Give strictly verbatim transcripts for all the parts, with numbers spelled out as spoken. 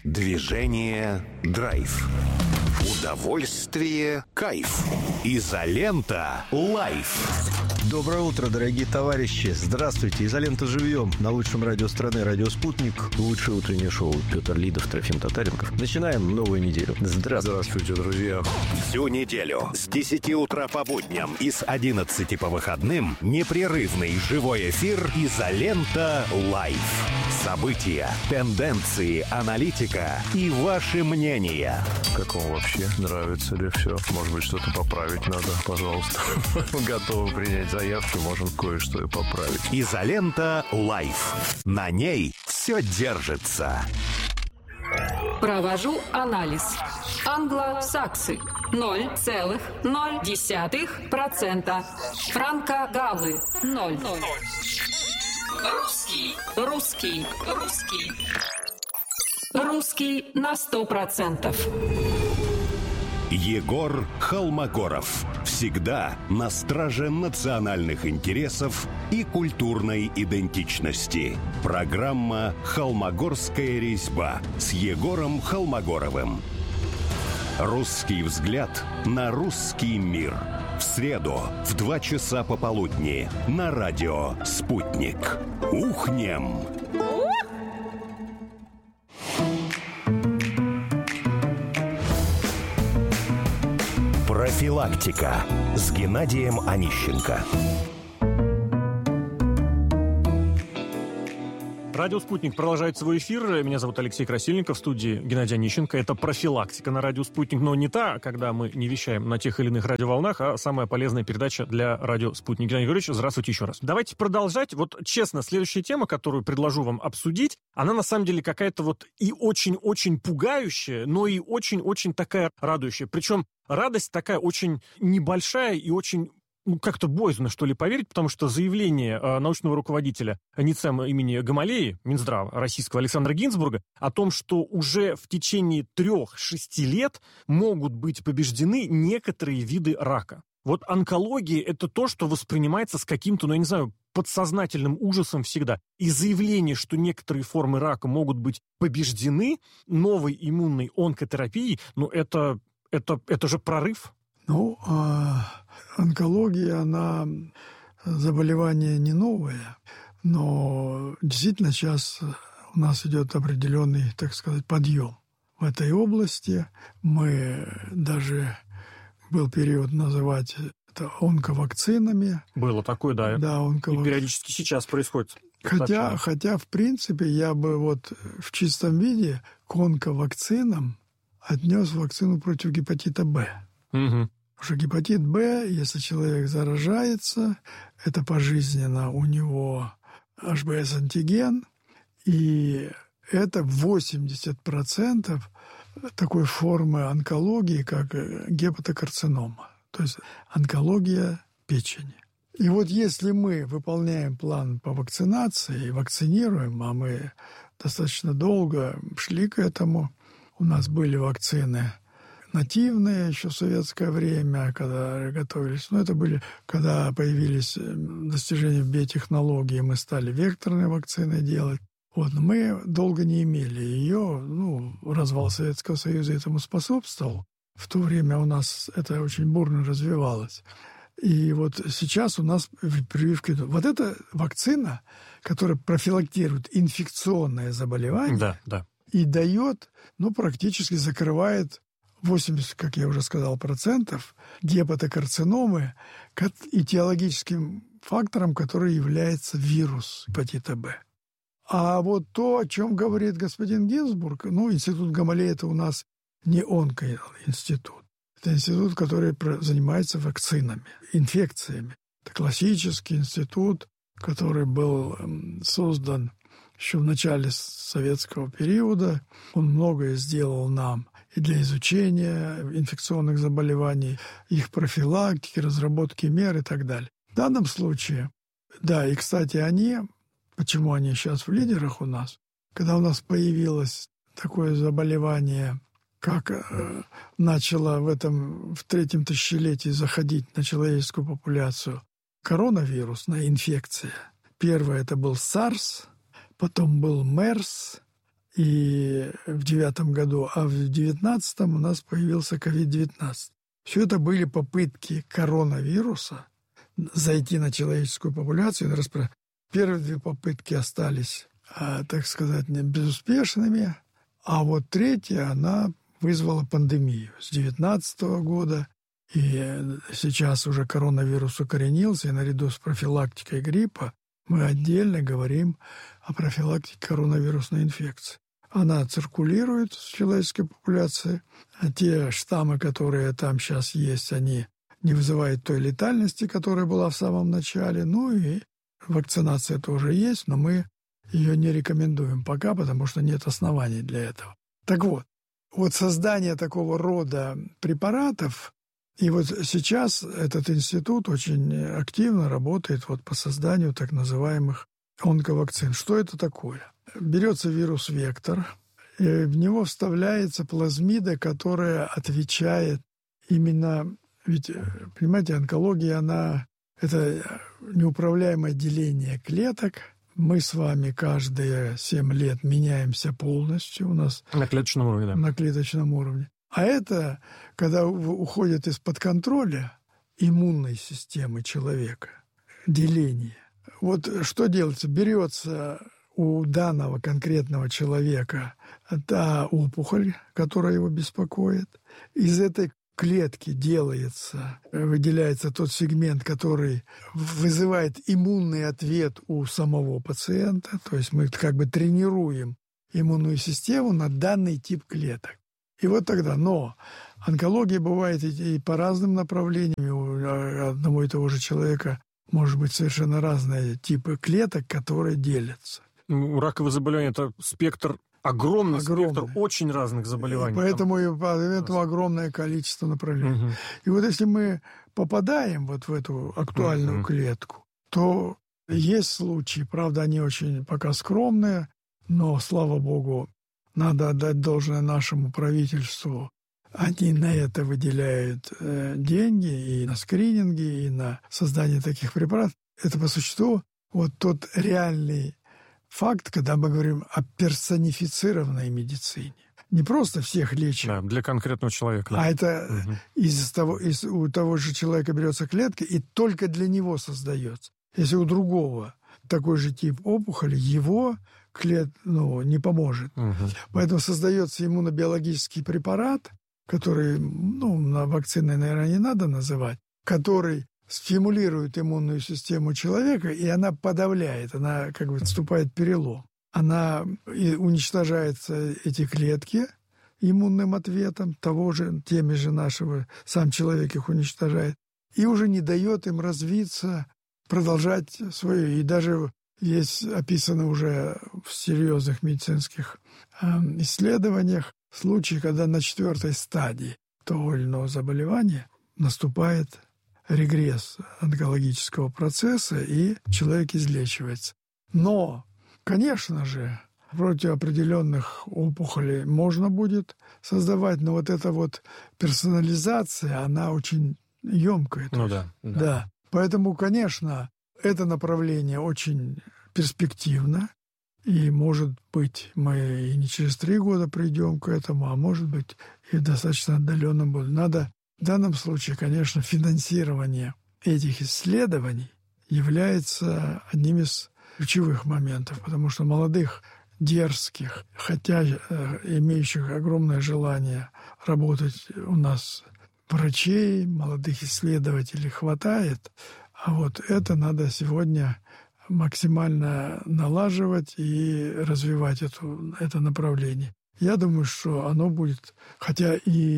Движение драйв. Удовольствие кайф. Изолента лайф. Доброе утро, дорогие товарищи. Здравствуйте. Изолента живьем. На лучшем радио страны, радио «Спутник». Лучшее утреннее шоу. Петр Лидов, Трофим Татаренков. Начинаем новую неделю. Здравствуйте. Здравствуйте, друзья. Всю неделю с десяти утра по будням и с одиннадцати по выходным непрерывный живой эфир «Изолента лайф». События, тенденции, аналитика и ваши мнения. Как вам вообще? Нравится ли все? Может быть, что-то поправить надо? Пожалуйста. Готовы принять заявки, можем кое-что и поправить. «Изолента лайф». На ней все держится. Провожу анализ. Англосаксы ноль целых ноль десятых процента. Франко-галлы ноль. Русский, русский, русский. Русский на сто процентов. Егор Холмогоров. Всегда на страже национальных интересов и культурной идентичности. Программа «Холмогорская резьба» с Егором Холмогоровым. Русский взгляд на русский мир. В среду в два часа пополудни на радио «Спутник». Ухнем! Профилактика с Геннадием Онищенко. Радио «Спутник» продолжает свой эфир. Меня зовут Алексей Красильников, в студии Геннадий Онищенко. Это профилактика на радио «Спутник», но не та, когда мы не вещаем на тех или иных радиоволнах, а самая полезная передача для радио «Спутник». Геннадий Григорьевич, здравствуйте еще раз. Давайте продолжать. Вот честно, следующая тема, которую предложу вам обсудить, она на самом деле какая-то вот и очень-очень пугающая, но и очень-очень такая радующая. Причем радость такая очень небольшая и очень... Ну, как-то боязно, что ли, поверить, потому что заявление э, научного руководителя НИЦЭМ имени Гамалеи, Минздрава российского Александра Гинзбурга, о том, что уже в течение трех-шести лет могут быть побеждены некоторые виды рака. Вот онкология – это то, что воспринимается с каким-то, ну, я не знаю, подсознательным ужасом всегда. И заявление, что некоторые формы рака могут быть побеждены новой иммунной онкотерапией, ну, это, это, это же прорыв. Ну, онкология, она заболевание не новое, но действительно сейчас у нас идет определенный, так сказать, подъем в этой области. Мы даже был период называть это онковакцинами. Было такое, да. Да, онковак... И периодически сейчас происходит. Хотя, хотя, в принципе, я бы вот в чистом виде к онковакцинам отнес вакцину против гепатита Б. Угу. Потому что гепатит Б, если человек заражается, это пожизненно у него эйч би эс-антиген, и это восемьдесят процентов такой формы онкологии, как гепатокарцинома, то есть онкология печени. И вот если мы выполняем план по вакцинации и вакцинируем, а мы достаточно долго шли к этому, у нас были вакцины нативные еще в советское время, когда готовились. Но это были, когда появились достижения в биотехнологии, мы стали векторные вакцины делать. Вот, мы долго не имели ее. Ну, развал Советского Союза этому способствовал. В то время у нас это очень бурно развивалось. И вот сейчас у нас прививки... Вот эта вакцина, которая профилактирует инфекционное заболевание, да, да. и дает, ну, практически закрывает восемьдесят, как я уже сказал, процентов гепатокарциномы этиологическим фактором, который является вирус гепатита Б. А вот то, о чем говорит господин Гинзбург, ну, институт Гамалеи – это у нас не онкоинститут. Это институт, который занимается вакцинами, инфекциями. Это классический институт, который был создан еще в начале советского периода. Он многое сделал нам и для изучения инфекционных заболеваний, их профилактики, разработки мер и так далее. В данном случае, да, и, кстати, они, почему они сейчас в лидерах у нас, когда у нас появилось такое заболевание, как э, начало в этом, в третьем тысячелетии заходить на человеческую популяцию коронавирусная инфекция. Первое это был SARS, потом был MERS, и в девятом году, а в девятнадцатом у нас появился ковид девятнадцать. Все это были попытки коронавируса зайти на человеческую популяцию. Первые две попытки остались, так сказать, безуспешными, а вот третья, она вызвала пандемию с девятнадцатого года, и сейчас уже коронавирус укоренился, и наряду с профилактикой гриппа мы отдельно говорим о профилактике коронавирусной инфекции. Она циркулирует в человеческой популяции, а те штаммы, которые там сейчас есть, они не вызывают той летальности, которая была в самом начале. Ну и вакцинация тоже есть, но мы ее не рекомендуем пока, потому что нет оснований для этого. Так вот, вот создание такого рода препаратов, и вот сейчас этот институт очень активно работает вот по созданию так называемых онковакцин. Что это такое? Берется вирус-вектор, и в него вставляется плазмида, которая отвечает именно... Ведь, понимаете, онкология, она... Это неуправляемое деление клеток. Мы с вами каждые семь лет меняемся полностью. У нас на клеточном уровне, да. На клеточном уровне. А это, когда уходит из-под контроля иммунной системы человека, деление. Вот что делается? Берется у данного конкретного человека та опухоль, которая его беспокоит. Из этой клетки делается, выделяется тот сегмент, который вызывает иммунный ответ у самого пациента. То есть мы как бы тренируем иммунную систему на данный тип клеток. И вот тогда, но онкология бывает и, и по разным направлениям. У одного и того же человека может быть совершенно разные типы клеток, которые делятся. Раковые заболевания – это спектр, огромный, огромный спектр очень разных заболеваний. И поэтому и поэтому огромное количество направлений. Угу. И вот если мы попадаем вот в эту актуальную угу. клетку, то есть случаи, правда, они очень пока скромные, но, слава богу, надо отдать должное нашему правительству. Они на это выделяют э, деньги и на скрининги, и на создание таких препаратов. Это по существу вот тот реальный факт, когда мы говорим о персонифицированной медицине. Не просто всех лечим. Да, для конкретного человека. Да. А это угу. из того, из, у того же человека берется клетка и только для него создается. Если у другого такой же тип опухоли, его клет, ну, не поможет. Угу. Поэтому создается иммунобиологический препарат, который, ну, на вакциной, наверное, не надо называть, который стимулирует иммунную систему человека, и она подавляет, она как бы вступает в перелом. Она уничтожается, эти клетки, иммунным ответом, того же, теми же нашего, сам человек их уничтожает, и уже не дает им развиться, продолжать свое. И даже есть описано уже в серьезных медицинских э, исследованиях случаи, когда на четвертой стадии того или иного заболевания наступает регресс онкологического процесса, и человек излечивается. Но, конечно же, против определенных опухолей можно будет создавать, но вот эта вот персонализация, она очень емкая. Ну да, да. Да. Поэтому, конечно, это направление очень перспективно, и, может быть, мы и не через три года придем к этому, а может быть, и в достаточно отдаленном будущем. Надо в данном случае, конечно, финансирование этих исследований является одним из ключевых моментов, потому что молодых, дерзких, хотя э, имеющих огромное желание работать у нас врачей, молодых исследователей хватает, а вот это надо сегодня максимально налаживать и развивать эту, это направление. Я думаю, что оно будет, хотя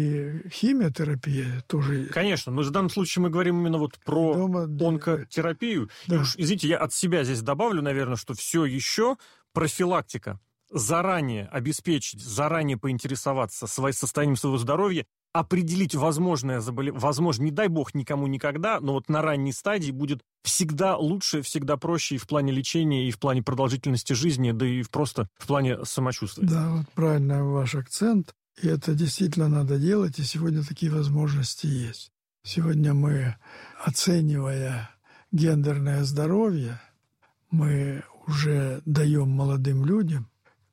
и химиотерапия тоже... Конечно, но в данном случае мы говорим именно вот про дома, онкотерапию. Да. И уж, извините, я от себя здесь добавлю, наверное, что все еще профилактика. Заранее обеспечить, заранее поинтересоваться своим состоянием своего здоровья, определить возможное заболевание, возможно, не дай бог никому никогда, но вот на ранней стадии будет всегда лучше, всегда проще и в плане лечения, и в плане продолжительности жизни, да и просто в плане самочувствия. Да, вот правильно ваш акцент. И это действительно надо делать, и сегодня такие возможности есть. Сегодня мы, оценивая гендерное здоровье, мы уже даем молодым людям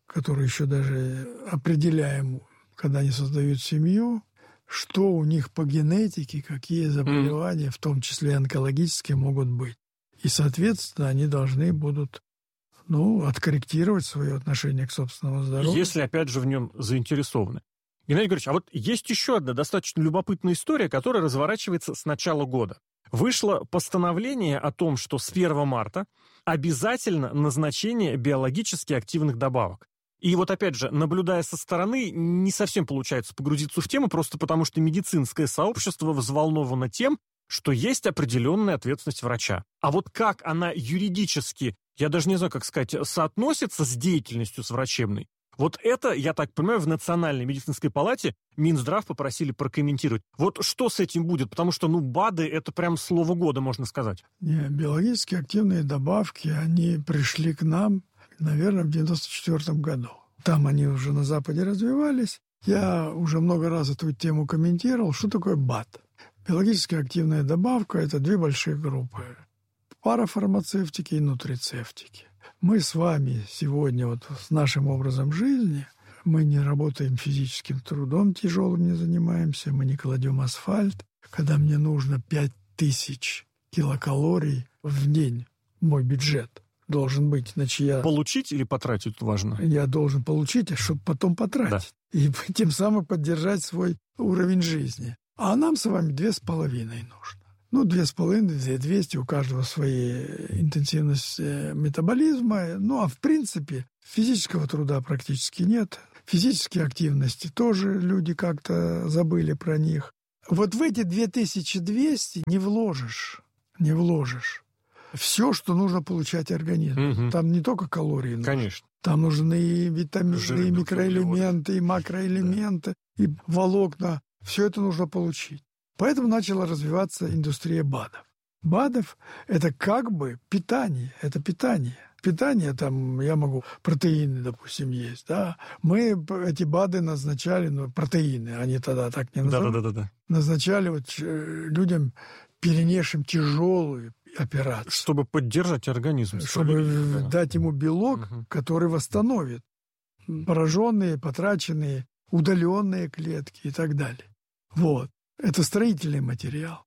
которые еще даже определяем, когда они создают семью, что у них по генетике, какие заболевания, mm. в том числе онкологические, могут быть. И, соответственно, они должны будут ну, откорректировать свое отношение к собственному здоровью. Если, опять же, в нем заинтересованы. Геннадий Григорьевич, а вот есть еще одна достаточно любопытная история, которая разворачивается с начала года. Вышло постановление о том, что с первого марта обязательно назначение биологически активных добавок. И вот опять же, наблюдая со стороны, не совсем получается погрузиться в тему, просто потому что медицинское сообщество взволновано тем, что есть определенная ответственность врача. А вот как она юридически, я даже не знаю, как сказать, соотносится с деятельностью с врачебной, вот это, я так понимаю, в Национальной медицинской палате Минздрав попросили прокомментировать. Вот что с этим будет? Потому что, ну, БАДы — это прям слово года, можно сказать. Не, биологически активные добавки, они пришли к нам, наверное, в девяносто четвёртом году. Там они уже на Западе развивались. Я уже много раз эту тему комментировал. Что такое БАД? Биологически активная добавка – это две большие группы. Парафармацевтики и нутрицевтики. Мы с вами сегодня вот с нашим образом жизни, мы не работаем физическим трудом тяжелым, не занимаемся, мы не кладем асфальт. Когда мне нужно пять тысяч килокалорий в день, мой бюджет должен быть, значит, я... Получить или потратить важно? Я должен получить, чтобы потом потратить. Да. И тем самым поддержать свой уровень жизни. А нам с вами две с половиной нужно. Ну, две с половиной, две двести, у каждого своя интенсивность метаболизма. Ну, а в принципе физического труда практически нет. Физические активности тоже люди как-то забыли про них. Вот в эти две тысячи двести не вложишь, не вложишь все, что нужно получать организму. Угу. Там не только калории нужны. Конечно. Там нужны и витамины, и микроэлементы, и макроэлементы, да. и волокна. Все это нужно получить. Поэтому начала развиваться индустрия БАДов. БАДов – это как бы питание, это питание. Питание, там, я могу, протеины, допустим, есть, да. Мы эти БАДы назначали, ну, протеины, они тогда так не называли. Да-да-да. Назначали вот людям, перенесшим тяжелую операцию. Чтобы поддержать организм. Чтобы да. дать ему белок, угу. который восстановит пораженные, потраченные, удаленные клетки и так далее. Вот. Это строительный материал.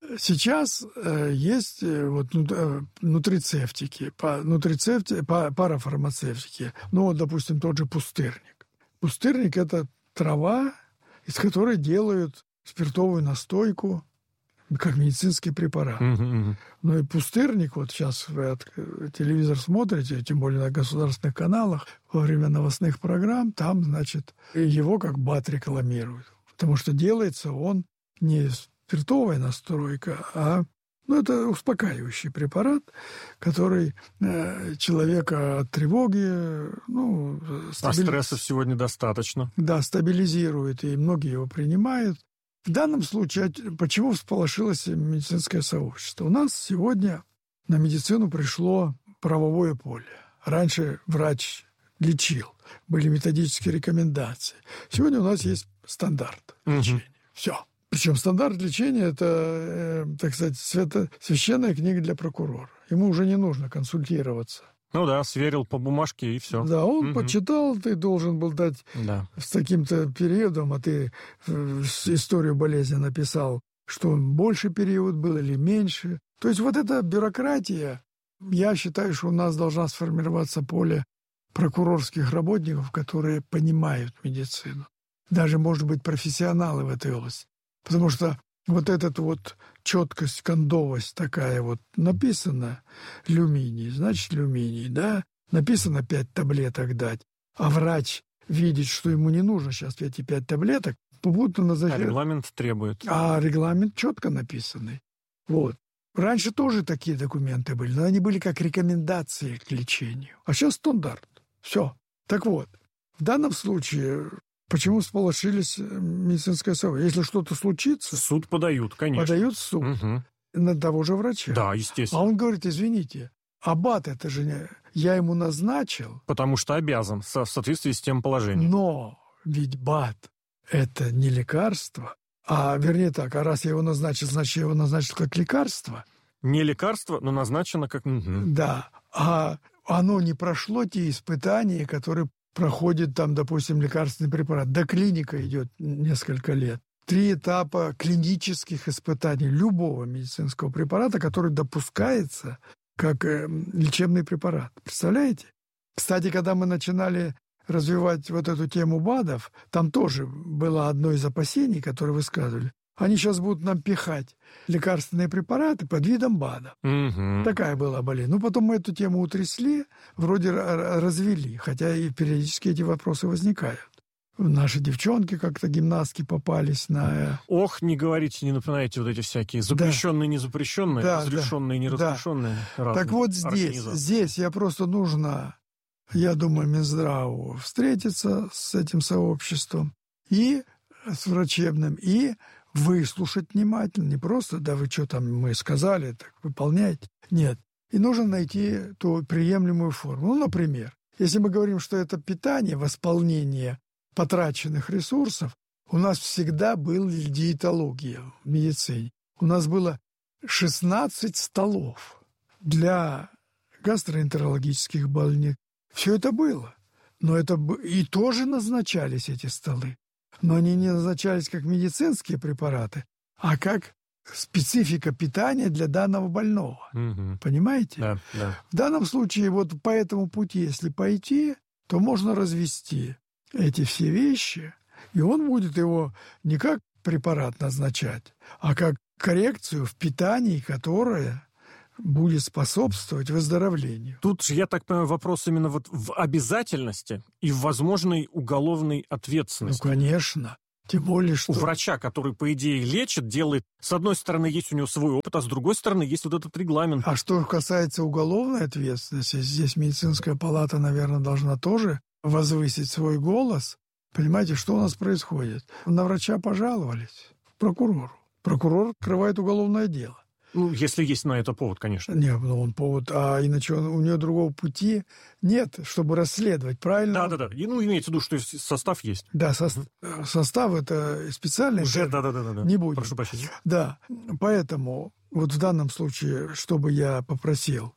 Сейчас э, есть э, вот, э, нутрицевтики, па, нутрицевти, па, парафармацевтики. Ну, вот, допустим, тот же пустырник. Пустырник – это трава, из которой делают спиртовую настойку, как медицинский препарат. Uh-huh. Ну и пустырник, вот сейчас вы от, телевизор смотрите, тем более на государственных каналах, во время новостных программ, там, значит, его как БАД рекламируют. Потому что делается он не спиртовая настройка, а ну, это успокаивающий препарат, который э, человека от тревоги... Ну, стабили... А стрессов сегодня достаточно. Да, стабилизирует, и многие его принимают. В данном случае, почему всполошилось медицинское сообщество? У нас сегодня на медицину пришло правовое поле. Раньше врач лечил, были методические рекомендации. Сегодня у нас есть стандарт лечения. Угу. Все. Причем стандарт лечения – это, э, так сказать, свято, священная книга для прокурора. Ему уже не нужно консультироваться. Ну да, сверил по бумажке и все. Да, он угу. почитал, ты должен был дать да. с таким-то периодом, а ты историю болезни написал, что он больше период был или меньше. То есть вот эта бюрократия, я считаю, что у нас должна сформироваться поле прокурорских работников, которые понимают медицину. Даже, может быть, профессионалы в этой области. Потому что вот эта вот четкость, кондовость такая вот написано люминий, значит люминий, да? Написано пять таблеток дать, а врач видит, что ему не нужно сейчас эти пять таблеток, будто назначает. А регламент требует. А регламент четко написанный. Вот. Раньше тоже такие документы были, но они были как рекомендации к лечению. А сейчас стандарт. Все. Так вот, в данном случае... Почему всполошились медицинское сообщество? Если что-то случится... В суд подают, конечно. Подают в суд. Угу. На того же врача. Да, естественно. А он говорит, извините, а БАД это же не... я ему назначил. Потому что обязан, в соответствии с тем положением. Но ведь БАД это не лекарство. А, вернее так, а раз я его назначил, значит, я его назначил как лекарство. Не лекарство, но назначено как... Угу. Да. А оно не прошло те испытания, которые... проходит там, допустим, лекарственный препарат. До клиника идет несколько лет. Три этапа клинических испытаний любого медицинского препарата, который допускается как лечебный препарат. Представляете? Кстати, когда мы начинали развивать вот эту тему БАДов, там тоже было одно из опасений, которые высказывали. Они сейчас будут нам пихать лекарственные препараты под видом БАДов. Угу. Такая была болезнь. Ну, потом мы эту тему утрясли, вроде развели, хотя и периодически эти вопросы возникают. Наши девчонки как-то, гимнастки, попались на... Ох, не говорите, не напоминайте вот эти всякие запрещенные, да. незапрещенные, да, разрешенные, да. неразрешенные. Да. Так вот здесь, здесь я просто нужно, я думаю, Минздраву встретиться с этим сообществом и с врачебным, и выслушать внимательно, не просто, да вы что там мы сказали, так выполняйте. Нет. И нужно найти ту приемлемую форму. Ну, например, если мы говорим, что это питание, восполнение потраченных ресурсов, у нас всегда была диетология в медицине. У нас было шестнадцать столов для гастроэнтерологических больных. Все это было. Но это и тоже назначались эти столы. Но они не назначались как медицинские препараты, а как специфика питания для данного больного. Угу. Понимаете? Да, да. В данном случае вот по этому пути, если пойти, то можно развести эти все вещи, и он будет его не как препарат назначать, а как коррекцию в питании, которая будет способствовать выздоровлению. Тут же, я так понимаю, вопрос именно вот в обязательности и в возможной уголовной ответственности. Ну, конечно. Тем более, что... У врача, который, по идее, лечит, делает... С одной стороны, есть у него свой опыт, а с другой стороны, есть вот этот регламент. А что касается уголовной ответственности, здесь медицинская палата, наверное, должна тоже возвысить свой голос. Понимаете, что у нас происходит? На врача пожаловались прокурору. Прокурор открывает уголовное дело. Ну, если есть на это повод, конечно. Нет, ну он повод, а иначе он, у него другого пути нет, чтобы расследовать, правильно? Да-да-да, ну, имеется в виду, что состав есть. Да, со, состав это специальный. Уже, да-да-да. Не будет. Прошу прощения. Да, поэтому вот в данном случае, что бы я попросил,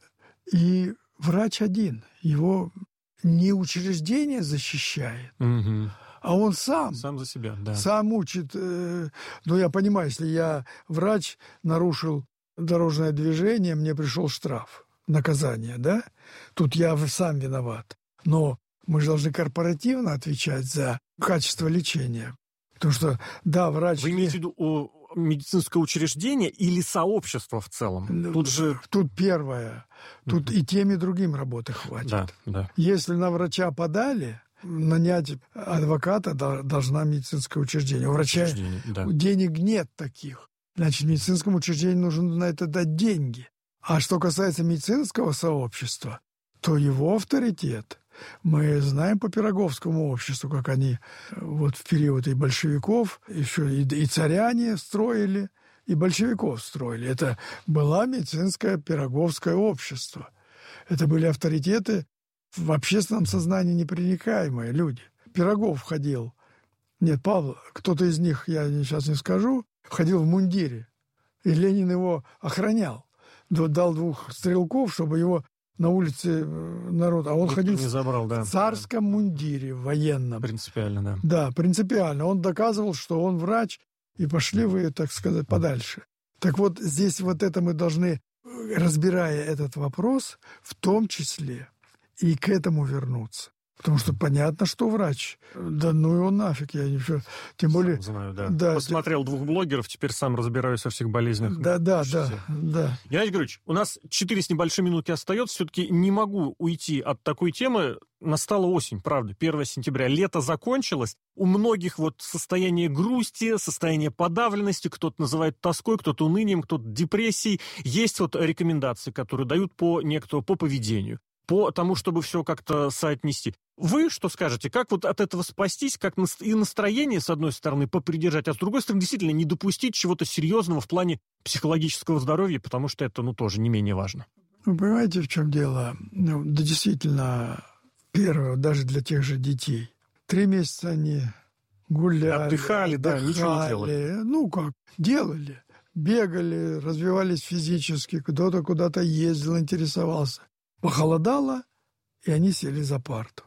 и врач один, его не учреждение защищает, угу. а он сам. Сам за себя, да. Сам учит. Э, ну, я понимаю, если я врач, нарушил дорожное движение, мне пришел штраф, наказание, да? Тут я сам виноват. Но мы же должны корпоративно отвечать за качество лечения. Потому что, да, врач... Вы имеете в виду о, медицинское учреждение или сообщество в целом? Тут же... Тут первое. Тут mm-hmm. и тем, и другим работы хватит. Да, да. Если на врача подали, нанять адвоката должна медицинское учреждение. У врача да. денег нет таких. Значит, медицинскому учреждению нужно на это дать деньги. А что касается медицинского сообщества, то его авторитет мы знаем по Пироговскому обществу, как они вот в период и большевиков, еще и, и царяне строили, и большевиков строили. Это было медицинское Пироговское общество. Это были авторитеты в общественном сознании непреникаемые люди. Пирогов ходил, нет, Павел, кто-то из них, я сейчас не скажу, ходил в мундире, и Ленин его охранял. Дал двух стрелков, чтобы его на улице народ... А он Никто ходил не забрал, да. в царском мундире военном. Принципиально, да. Да, принципиально. Он доказывал, что он врач, и пошли вы, так сказать, подальше. Так вот, здесь вот это мы должны, разбирая этот вопрос, в том числе и к этому вернуться. Потому что понятно, что врач. Да ну его нафиг, я ничего... Тем более... Сам знаю, да. да. Посмотрел двух блогеров, теперь сам разбираюсь во всех болезнях. Да, да, да, да. Геннадий Григорьевич, у нас четыре с небольшой минутки остается. Все-таки не могу уйти от такой темы. Настала осень, правда, первое сентября. Лето закончилось. У многих вот состояние грусти, состояние подавленности. Кто-то называет тоской, кто-то унынием, кто-то депрессией. Есть вот рекомендации, которые дают по некоторому, по поведению, по тому, чтобы все как-то соотнести. Вы что скажете? Как вот от этого спастись? Как и настроение, с одной стороны, попридержать, а с другой стороны, действительно, не допустить чего-то серьезного в плане психологического здоровья, потому что это, ну, тоже не менее важно. Вы понимаете, в чем дело? Ну, да, действительно, первое, даже для тех же детей. Три месяца они гуляли. Отдыхали, да, отдыхали, ничего не делали. Ну, как, делали. Бегали, развивались физически, кто-то куда-то ездил, интересовался. Похолодало, и они сели за парту.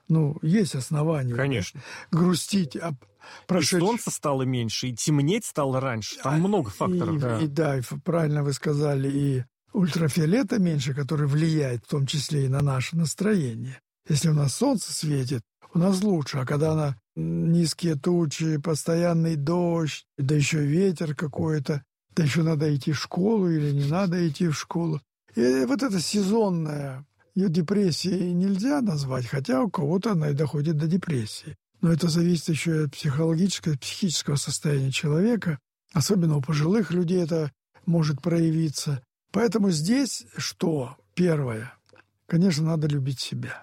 Ну, есть основания. Конечно. Грустить об прошедшем. И солнце стало меньше, и темнеть стало раньше. Там а, много факторов. И да. И, да, и правильно вы сказали, и ультрафиолета меньше, который влияет в том числе и на наше настроение. Если у нас солнце светит, у нас лучше. А когда на низкие тучи, постоянный дождь, да еще ветер какой-то, да еще надо идти в школу или не надо идти в школу. И вот это сезонное, ее депрессией нельзя назвать, хотя у кого-то она и доходит до депрессии. Но это зависит еще и от психологического, психического состояния человека. Особенно у пожилых людей это может проявиться. Поэтому здесь что? Первое. Конечно, надо любить себя.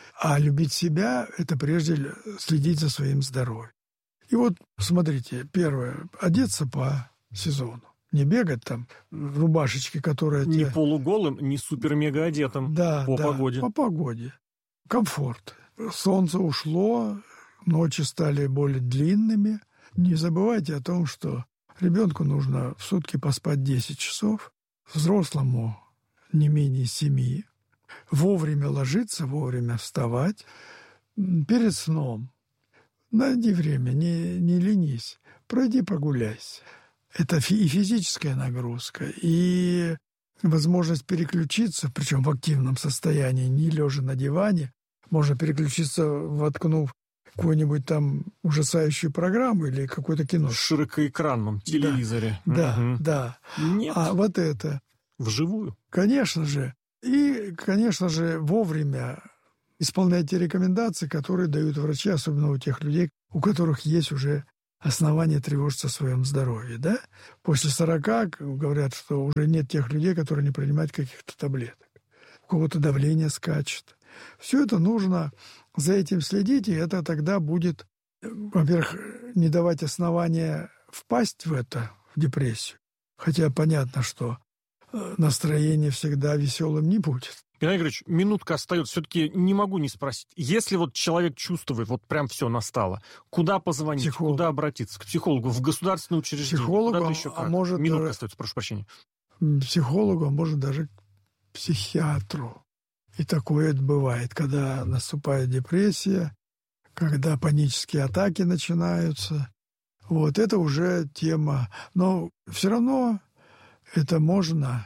А любить себя – это прежде следить за своим здоровьем. И вот, смотрите, первое – одеться по сезону. Не бегать там в рубашечке, которая... Не тебе... полуголым, не супер-мега одетым. Да, по да, погоде. по погоде. Комфорт. Солнце ушло, ночи стали более длинными. Не забывайте о том, что ребенку нужно в сутки поспать десять часов, взрослому не менее семи. Вовремя ложиться, вовремя вставать. Перед сном найди время, не, не ленись, пройди прогуляйся. Это и физическая нагрузка, и возможность переключиться, причем в активном состоянии, не лежа на диване. Можно переключиться, воткнув какую-нибудь там ужасающую программу или какое-то кино. В широкоэкранном телевизоре. Да, угу. да. Нет. А вот это... Вживую. Конечно же. И, конечно же, вовремя исполнять те рекомендации, которые дают врачи, особенно у тех людей, у которых есть уже основания тревожиться о своем здоровье. Да? После сорока говорят, что уже нет тех людей, которые не принимают каких-то таблеток. У кого-то давление скачет. Все это нужно за этим следить, и это тогда будет, во-первых, не давать основания впасть в это, в депрессию. Хотя понятно, что настроение всегда веселым не будет. Геннадий Григорьевич, минутка остается. Все-таки не могу не спросить. Если вот человек чувствует, вот прям все настало, куда позвонить, Психолог. Куда обратиться? К психологу? В государственное учреждение? Психологу, еще а может... Минутка остается, прошу прощения. Психологу, а может даже к психиатру. И такое бывает, когда наступает депрессия, когда панические атаки начинаются. Вот это уже тема. Но все равно это можно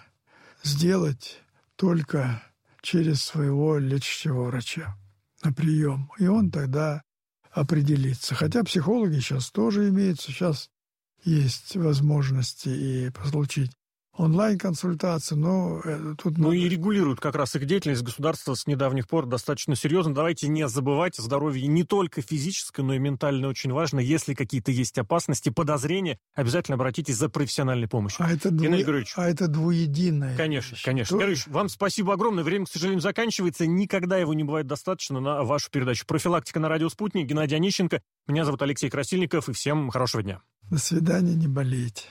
сделать только через своего лечащего врача на прием. И он тогда определится. Хотя психологи сейчас тоже имеются. Сейчас есть возможности и получить онлайн-консультации, но тут... Ну надо... и регулируют как раз их деятельность государства с недавних пор достаточно серьезно. Давайте не забывать, здоровье не только физическое, но и ментальное очень важно. Если какие-то есть опасности, подозрения, обязательно обратитесь за профессиональной помощью. А это, дву... а это двуединое. Конечно, вещь. конечно. То... Георгиевич, вам спасибо огромное. Время, к сожалению, заканчивается. Никогда его не бывает достаточно на вашу передачу. «Профилактика» на радио «Спутник». Геннадий Онищенко. Меня зовут Алексей Красильников. И всем хорошего дня. До свидания, не болейте.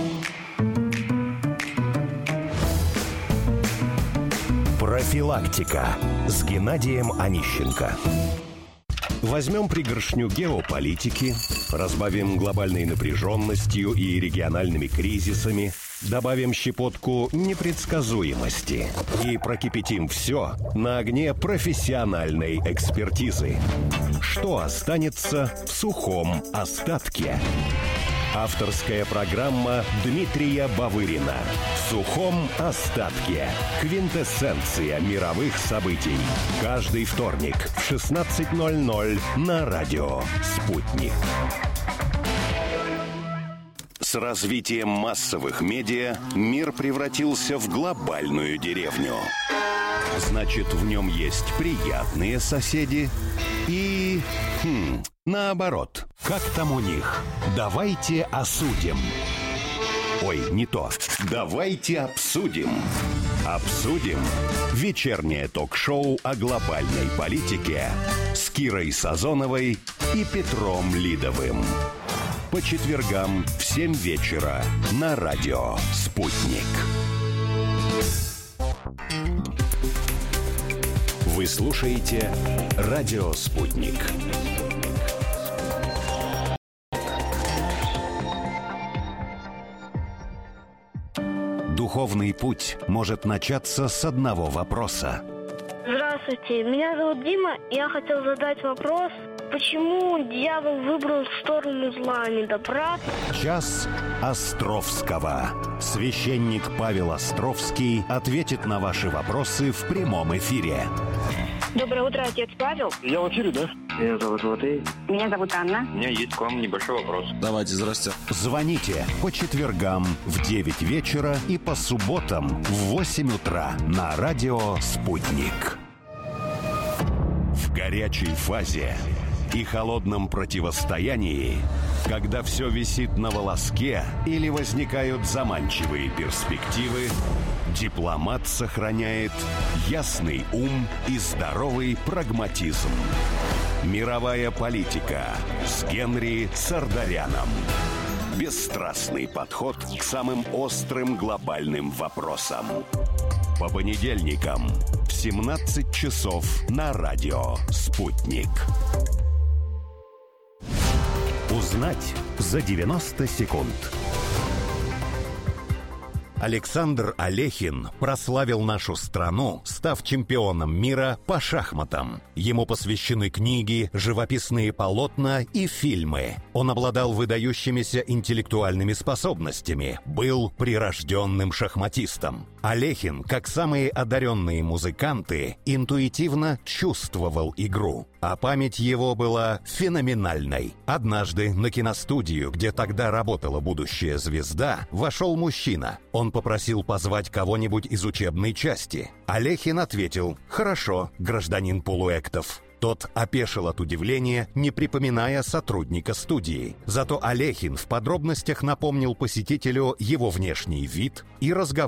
«Профилактика» с Геннадием Онищенко. Возьмем пригоршню геополитики, разбавим глобальной напряженностью и региональными кризисами, добавим щепотку непредсказуемости и прокипятим все на огне профессиональной экспертизы. Что останется в сухом остатке? Авторская программа Дмитрия Бавырина «В сухом остатке». Квинтэссенция мировых событий. Каждый вторник в шестнадцать ноль ноль на радио «Спутник». С развитием массовых медиа мир превратился в глобальную деревню. Значит, в нем есть приятные соседи и... Хм, наоборот. Как там у них? Давайте осудим. Ой, не то. Давайте обсудим. Обсудим. Вечернее ток-шоу о глобальной политике с Кирой Сазоновой и Петром Лидовым. По четвергам в семь вечера на радио «Спутник». Вы слушаете радио «Спутник». Духовный путь может начаться с одного вопроса. Здравствуйте. Здравствуйте, меня зовут Дима. Я хотел задать вопрос, почему дьявол выбрал сторону зла, а не добра? Час Островского. Священник Павел Островский ответит на ваши вопросы в прямом эфире. Доброе утро, отец Павел. Я в эфире, да? Меня зовут Матвей. Меня зовут Анна. У меня есть к вам небольшой вопрос. Давайте, здрасте. Звоните по четвергам в девять вечера и по субботам в восемь утра на радио «Спутник». В горячей фазе и холодном противостоянии, когда все висит на волоске или возникают заманчивые перспективы, дипломат сохраняет ясный ум и здоровый прагматизм. Мировая политика с Генри Сардаряном. Бесстрастный подход к самым острым глобальным вопросам. По понедельникам в семнадцать часов на радио «Спутник». Узнать за девяносто секунд. Александр Алехин прославил нашу страну, став чемпионом мира по шахматам. Ему посвящены книги, живописные полотна и фильмы. Он обладал выдающимися интеллектуальными способностями, был прирожденным шахматистом. Алехин, как самые одаренные музыканты, интуитивно чувствовал игру, а память его была феноменальной. Однажды на киностудию, где тогда работала будущая звезда, вошел мужчина. Он попросил позвать кого-нибудь из учебной части. Алехин ответил: «Хорошо, гражданин Полуэктов». Тот опешил от удивления, не припоминая сотрудника студии. Зато Алехин в подробностях напомнил посетителю его внешний вид и разговор